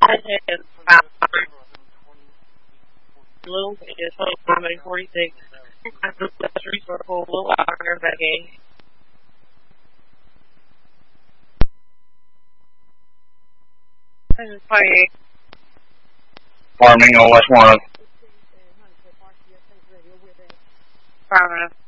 Blue is 46. Resource for Blue Wire back in. This is 28. Farming on West Warren. 5